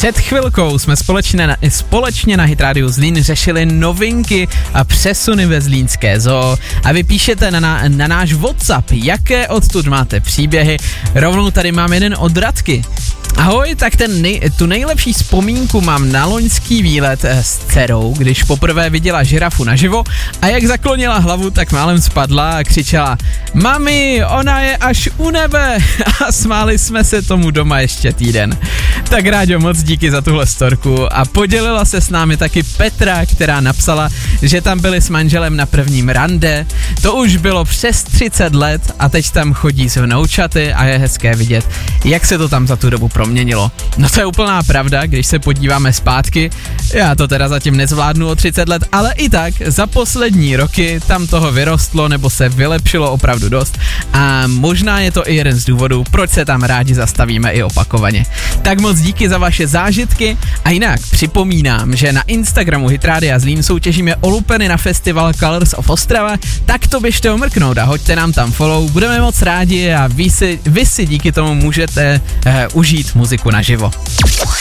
Před chvilkou jsme společně na Hit Radio Zlín řešili novinky a přesuny ve zlínské zoo a vy píšete na náš WhatsApp, jaké odtud máte příběhy. Rovnou tady mám jeden od Radky. Ahoj, tak tu nejlepší vzpomínku mám na loňský výlet s dcerou, když poprvé viděla žirafu naživo a jak zaklonila hlavu, tak málem spadla a křičela: Mami, ona je až u nebe! A smáli jsme se tomu doma ještě týden. Tak Ráďo, moc díky za tuhle storku a podělila se s námi taky Petra, která napsala, že tam byli s manželem na prvním rande. To už bylo přes 30 let a teď tam chodí s vnoučaty a je hezké vidět, jak se to tam za tu dobu proměnilo. No to je úplná pravda, když se podíváme zpátky. Já to teda zatím nezvládnu o 30 let, ale i tak za poslední roky tam toho vyrostlo nebo se vylepšilo opravdu dost a možná je to i jeden z důvodů, proč se tam rádi zastavíme i opakovaně. Tak moc díky za vaše zážitky a jinak připomínám, že na Instagramu Hit Radia Zlín soutěžíme o lupeny na festival Colors of Ostrava, tak to běžte omrknout a hoďte nám tam follow, budeme moc rádi a vy si díky tomu můžete užít muziku naživo.